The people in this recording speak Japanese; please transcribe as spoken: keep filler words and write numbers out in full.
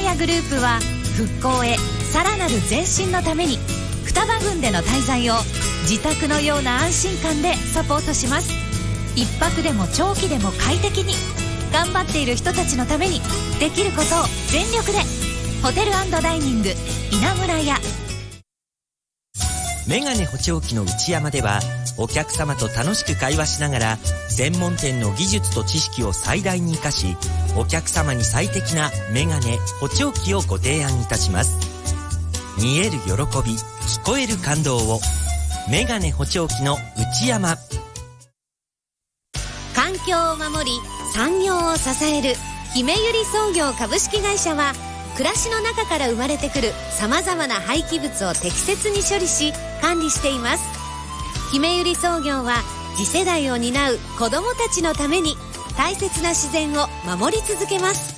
屋グループは復興へさらなる前進のために双葉郡での滞在を自宅のような安心感でサポートします。一泊でも長期でも快適に頑張っている人たちのためにできることを全力で。ホテル&ダイニング稲村屋。 メガネ補聴器の内山ではお客様と楽しく会話しながら専門店の技術と知識を最大に生かし、お客様に最適なメガネ補聴器をご提案いたします。見える喜び、聞こえる感動を。メガネ補聴器の内山。 環境を守り産業を支える姫百合創業株式会社は、暮らしの中から生まれてくる様々な廃棄物を適切に処理し管理しています。姫百合創業は次世代を担う子どもたちのために大切な自然を守り続けます。